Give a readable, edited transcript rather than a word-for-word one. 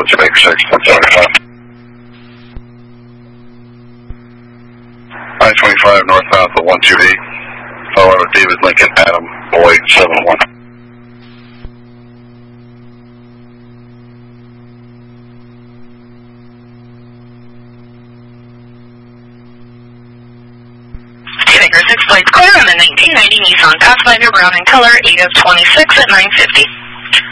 Jamaica 675. I-25 northbound for 128. Colorado David Lincoln Adam Boyd 71. Baker 6 plates clear on the 1990 Nissan Pathfinder brown in color, 8 of 26 at 950.